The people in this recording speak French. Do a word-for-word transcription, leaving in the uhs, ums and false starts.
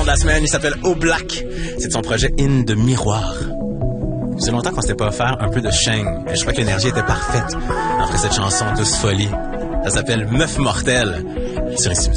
de la semaine. Il s'appelle O Black. C'est de son projet In de Miroir. C'est longtemps qu'on s'était pas offert un peu de Sheng. Je crois que l'énergie était parfaite après cette chanson douce folie. Ça s'appelle Meuf Mortelle sur Ici